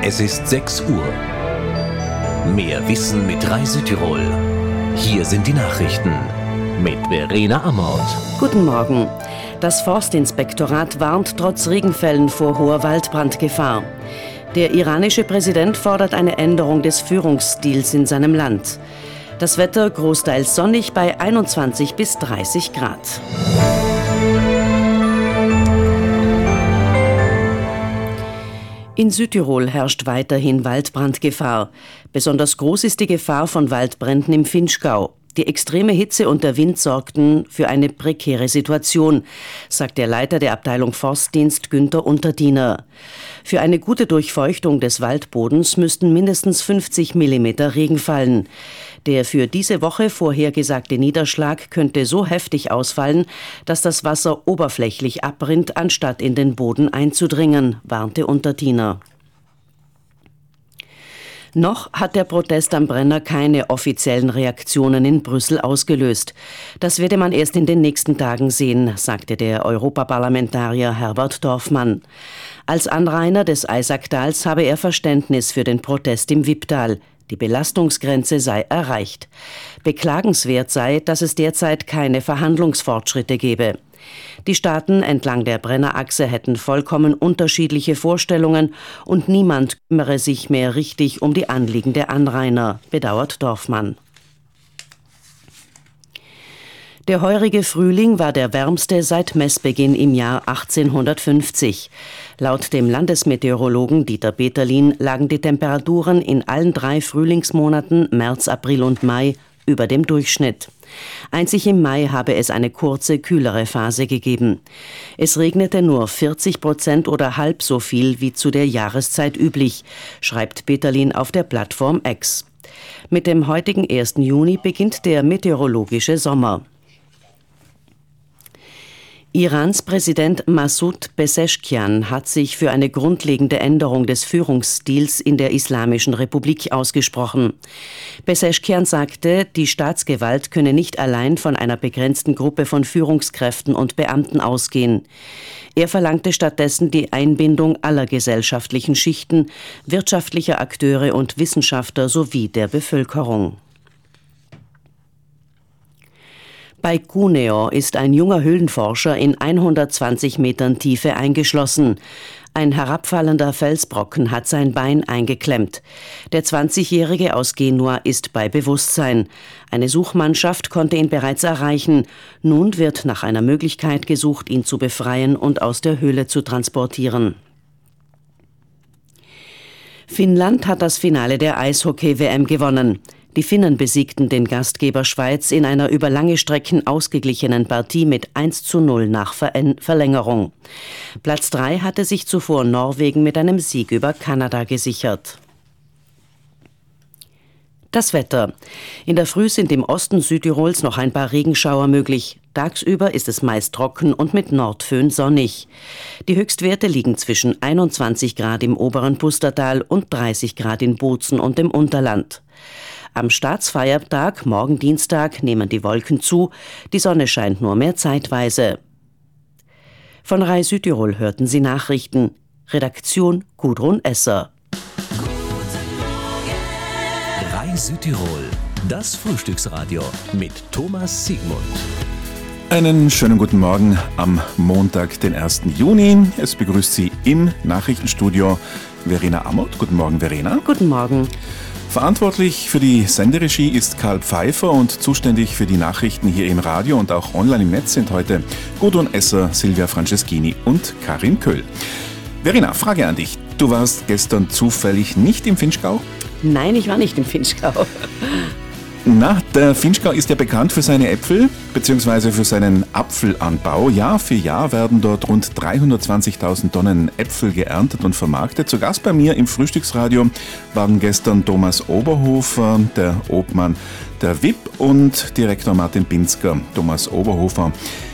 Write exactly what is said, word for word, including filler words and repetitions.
Es ist sechs Uhr. Mehr Wissen mit Rai Südtirol. Hier sind die Nachrichten mit Verena Amort. Guten Morgen. Das Forstinspektorat warnt trotz Regenfällen vor hoher Waldbrandgefahr. Der iranische Präsident fordert eine Änderung des Führungsstils in seinem Land. Das Wetter großteils sonnig bei einundzwanzig bis dreißig Grad. In Südtirol herrscht weiterhin Waldbrandgefahr. Besonders groß ist die Gefahr von Waldbränden im Vinschgau. Die extreme Hitze und der Wind sorgten für eine prekäre Situation, sagt der Leiter der Abteilung Forstdienst Günther Unterdiener. Für eine gute Durchfeuchtung des Waldbodens müssten mindestens fünfzig Millimeter Regen fallen. Der für diese Woche vorhergesagte Niederschlag könnte so heftig ausfallen, dass das Wasser oberflächlich abrinnt, anstatt in den Boden einzudringen, warnte Unterdiener. Noch hat der Protest am Brenner keine offiziellen Reaktionen in Brüssel ausgelöst. Das werde man erst in den nächsten Tagen sehen, sagte der Europaparlamentarier Herbert Dorfmann. Als Anrainer des Eisacktals habe er Verständnis für den Protest im Wipptal. Die Belastungsgrenze sei erreicht. Beklagenswert sei, dass es derzeit keine Verhandlungsfortschritte gebe. Die Staaten entlang der Brennerachse hätten vollkommen unterschiedliche Vorstellungen und niemand kümmere sich mehr richtig um die Anliegen der Anrainer, bedauert Dorfmann. Der heurige Frühling war der wärmste seit Messbeginn im Jahr achtzehnhundertfünfzig. Laut dem Landesmeteorologen Dieter Beterlin lagen die Temperaturen in allen drei Frühlingsmonaten März, April und Mai über dem Durchschnitt. Einzig im Mai habe es eine kurze, kühlere Phase gegeben. Es regnete nur vierzig Prozent oder halb so viel wie zu der Jahreszeit üblich, schreibt Beterlin auf der Plattform X. Mit dem heutigen ersten Juni beginnt der meteorologische Sommer. Irans Präsident Massoud Pezeshkian hat sich für eine grundlegende Änderung des Führungsstils in der Islamischen Republik ausgesprochen. Pezeshkian sagte, die Staatsgewalt könne nicht allein von einer begrenzten Gruppe von Führungskräften und Beamten ausgehen. Er verlangte stattdessen die Einbindung aller gesellschaftlichen Schichten, wirtschaftlicher Akteure und Wissenschaftler sowie der Bevölkerung. Bei Cuneo ist ein junger Höhlenforscher in hundertzwanzig Metern Tiefe eingeschlossen. Ein herabfallender Felsbrocken hat sein Bein eingeklemmt. Der zwanzigjährige aus Genua ist bei Bewusstsein. Eine Suchmannschaft konnte ihn bereits erreichen. Nun wird nach einer Möglichkeit gesucht, ihn zu befreien und aus der Höhle zu transportieren. Finnland hat das Finale der Eishockey-W M gewonnen. Die Finnen besiegten den Gastgeber Schweiz in einer über lange Strecken ausgeglichenen Partie mit eins zu null nach Verlängerung. Platz drei hatte sich zuvor Norwegen mit einem Sieg über Kanada gesichert. Das Wetter. In der Früh sind im Osten Südtirols noch ein paar Regenschauer möglich. Tagsüber ist es meist trocken und mit Nordföhn sonnig. Die Höchstwerte liegen zwischen einundzwanzig Grad im oberen Pustertal und dreißig Grad in Bozen und im Unterland. Am Staatsfeiertag, morgen Dienstag, nehmen die Wolken zu. Die Sonne scheint nur mehr zeitweise. Von Rai Südtirol hörten Sie Nachrichten. Redaktion Gudrun Esser. Rai Südtirol, das Frühstücksradio mit Thomas Siegmund. Einen schönen guten Morgen am Montag, den ersten Juni. Es begrüßt Sie im Nachrichtenstudio Verena Amort. Guten Morgen, Verena. Guten Morgen. Verantwortlich für die Senderegie ist Karl Pfeiffer und zuständig für die Nachrichten hier im Radio und auch online im Netz sind heute Gudrun Esser, Silvia Franceschini und Karin Köhl. Verena, Frage an dich. Du warst gestern zufällig nicht im Vinschgau? Nein, ich war nicht im Vinschgau. Na, der Vinschgau ist ja bekannt für seine Äpfel bzw. für seinen Apfelanbau. Jahr für Jahr werden dort rund dreihundertzwanzigtausend Tonnen Äpfel geerntet und vermarktet. Zu Gast bei mir im Frühstücksradio waren gestern Thomas Oberhofer, der Obmann der W I P und Direktor Martin Pinsker. Thomas Oberhofer